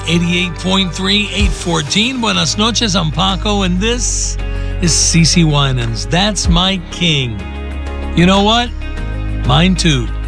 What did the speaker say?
88.3, 814. Buenas noches, I'm Paco, and this is CeCe Winans. That's my king. You know what? Mine too.